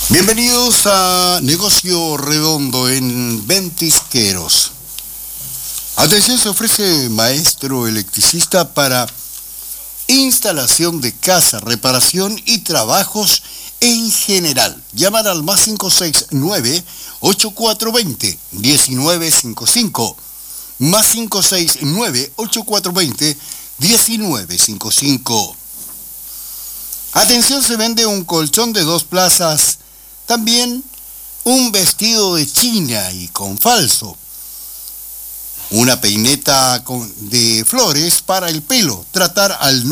Bienvenidos a Negocio Redondo en Ventisqueros. Atención, se ofrece maestro electricista para instalación de casa, reparación y trabajos en general. Llamar al más 569-8420-1955. Más 569-8420-1955. Atención, se vende un colchón de 2 plazas. También un vestido de China y con falso. Una peineta de flores para el pelo. Tratar al